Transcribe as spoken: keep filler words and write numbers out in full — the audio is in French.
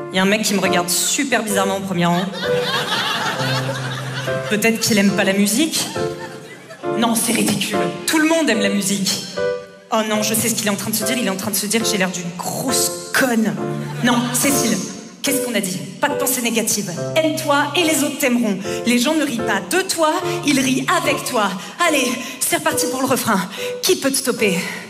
Il y a un mec qui me regarde super bizarrement au premier rang. Peut-être qu'il aime pas la musique. Non, c'est ridicule. Tout le monde aime la musique. Oh non, je sais ce qu'il est en train de se dire. Il est en train de se dire que j'ai l'air d'une grosse conne. Non, Cécile, qu'est-ce qu'on a dit? Pas de pensée négative. Aime-toi et les autres t'aimeront. Les gens ne rient pas de toi, ils rient avec toi. Allez, c'est reparti pour le refrain. Qui peut te stopper?